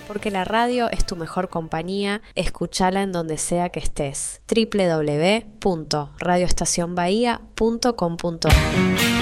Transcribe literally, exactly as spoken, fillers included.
Porque la radio es tu mejor compañía, escúchala en donde sea que estés. doble u doble u doble u punto radio estación bahía punto com punto ar